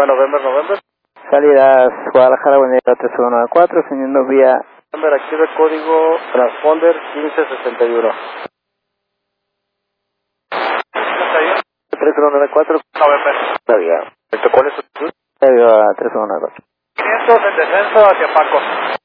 November. Salidas Guadalajara, Buenos Aires 3194, señor vía. November, aquí el código transponder 1561. 3194. November. ¿Cuál es su? 3194. 500 en descenso hacia Paco.